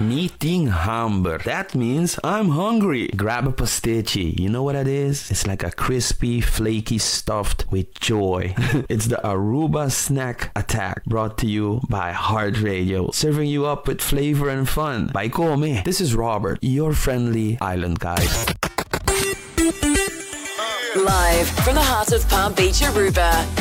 Meeting hamburger. That means I'm hungry. Grab a pastici. You know what that is? It's like a crispy, flaky stuffed with joy. It's the Aruba Snack Attack, brought to you by Heart Radio, serving you up with flavor and fun. By Come. This is Robert, your friendly island guide. Live from the heart of Palm Beach, Aruba.